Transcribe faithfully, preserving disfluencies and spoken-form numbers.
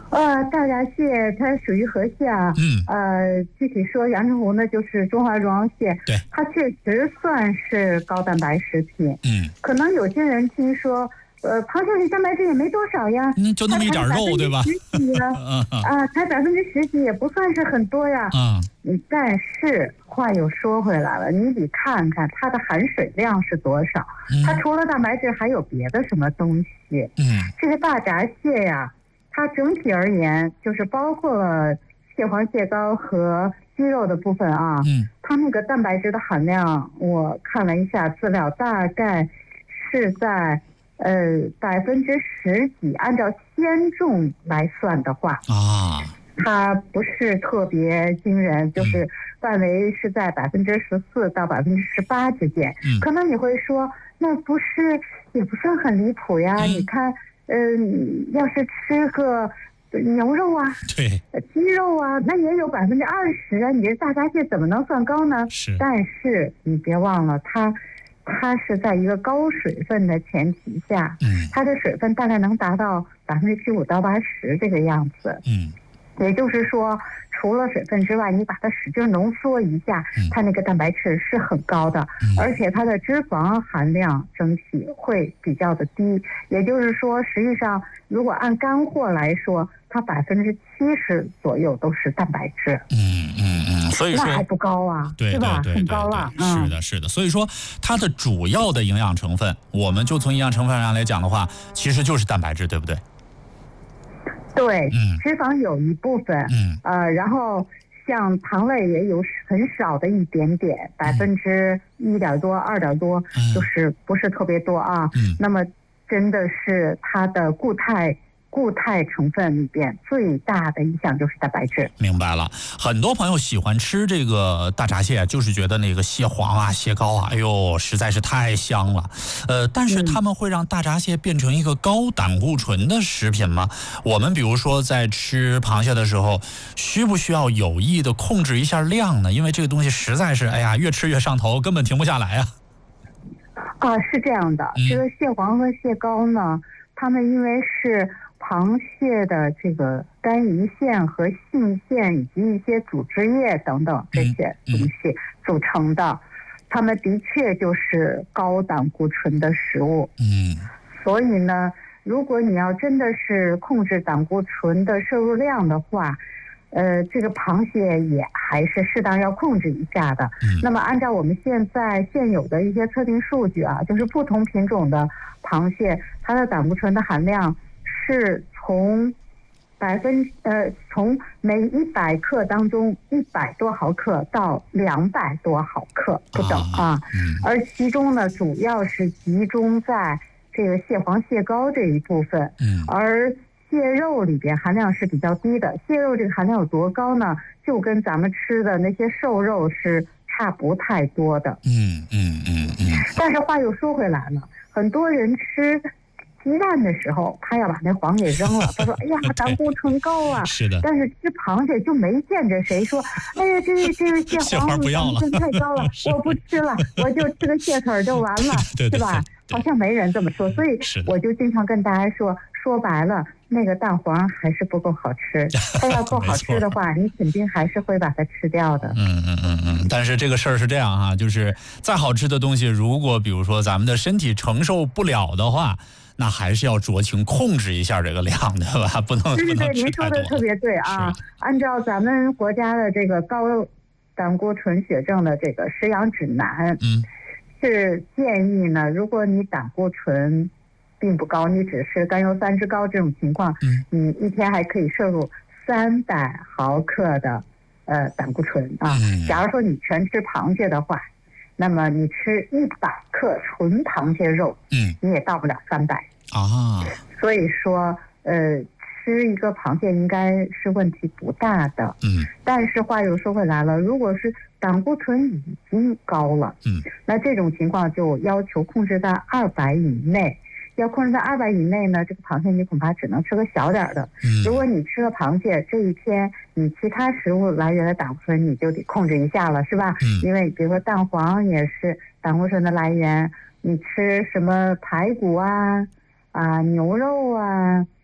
呃，大闸蟹它属于河蟹啊， 嗯， 呃，具体说阳澄湖呢就是中华绒螯蟹， 对， 它确实算是高蛋白食品。 嗯， 可能有些人听说，呃，螃蟹里蛋白质也没多少呀， 嗯，就那么一点肉，对吧？ 十几呀，啊，才百分之十几也不算是很多呀。 嗯， 但是话又说回来了，你得看看它的含水量是多少， 嗯、 它除了蛋白质还有别的什么东西？ 嗯， 这个大闸蟹呀。它整体而言，就是包括了蟹黄、蟹膏和鸡肉的部分啊。 嗯， 它那个蛋白质的含量，我看了一下资料，大概是在呃百分之十几，按照鲜重来算的话啊， 它不是特别惊人，就是范围是在百分之十四到百分之十八之间。 嗯， 可能你会说，那不是也不算很离谱呀？ 嗯、 你看。嗯，要是吃个牛肉啊， 对， 鸡肉啊，那也有百分之二十啊。你这大闸蟹怎么能算高呢？ 是， 但是你别忘了，它它是在一个高水分的前提下， 嗯， 它的水分大概能达到百分之七五到八十这个样子。 嗯， 也就是说，除了水分之外，你把它使劲浓缩一下， 嗯、 它那个蛋白质是很高的， 嗯、 而且它的脂肪含量整体会比较的低。也就是说，实际上如果按干货来说，它百分之七十左右都是蛋白质。 嗯嗯嗯，所以说那还不高啊， 对是吧？ 对对对很高了。 嗯，是的，是的。所以说，它的主要的营养成分，我们就从营养成分上来讲的话，其实就是蛋白质，对不对？ 对， 嗯， 脂肪有一部分， 嗯， 呃，然后像糖类也有很少的一点点，百分之一点多、二点多，就是不是特别多啊。 嗯， 那么真的是它的固态。固态成分里边最大的一项就是蛋白质。 明白了，很多朋友喜欢吃这个大闸蟹，就是觉得那个蟹黄啊、蟹膏啊，哎呦，实在是太香了。呃，但是他们会让大闸蟹变成一个高胆固醇的食品吗？我们比如说在吃螃蟹的时候，需不需要有意的控制一下量呢？因为这个东西实在是，哎呀，越吃越上头，根本停不下来啊。 啊，是这样的， 嗯、 这个蟹黄和蟹膏呢，它们因为是螃蟹的这个肝胰腺和性腺以及一些组织液等等这些东西组成的，它们的确就是高胆固醇的食物。 嗯， 所以呢，如果你要真的是控制胆固醇的摄入量的话，呃，这个螃蟹也还是适当要控制一下的。 嗯、 那么按照我们现在现有的一些测定数据啊，就是不同品种的螃蟹，它的胆固醇的含量是从百分呃从每一百克当中一百多毫克到两百多毫克不等啊， 啊嗯、 而其中呢主要是集中在这个蟹黄蟹膏这一部分， 嗯， 而蟹肉里边含量是比较低的。蟹肉这个含量有多高呢？就跟咱们吃的那些瘦肉是差不太多的。 嗯嗯嗯嗯。 但是话又说回来了，很多人吃鸡蛋的时候，他要把那黄给扔了。他说：“哎呀，胆固醇高啊！” 是的。 但是吃螃蟹就没见着谁说：“哎呀，这这个蟹黄胆固醇太高了，我不吃了，我就吃个蟹腿就完了， 对对对是吧？”好像没人这么说，所以我就经常跟大家说，说白了，那个蛋黄还是不够好吃。它要够好吃的话，你肯定还是会把它吃掉的。 嗯嗯嗯嗯。但是这个事儿是这样哈，就是再好吃的东西，如果比如说咱们的身体承受不了的话，那还是要酌情控制一下这个量，对吧？不能对对对， 您说的特别对啊。按照咱们国家的这个高胆固醇血症的这个食养指南， 嗯。 是建议呢，如果你胆固醇并不高，你只是甘油三酯高这种情况， 嗯， 你一天还可以摄入三百毫克的呃胆固醇啊。 嗯、 假如说你全吃螃蟹的话，那么你吃一百克纯螃蟹肉， 嗯， 你也到不了三百啊。 所以说，呃，吃一个螃蟹应该是问题不大的。 嗯， 但是话又说回来了，如果是胆固醇已经高了， 嗯， 那这种情况就要求控制在二百以内。要控制在二百以内呢，这个螃蟹你恐怕只能吃个小点的。 嗯， 如果你吃了螃蟹，这一天你其他食物来源的胆固醇你就得控制一下了，是吧？ 嗯， 因为比如说蛋黄也是胆固醇的来源，你吃什么排骨啊、啊牛肉啊、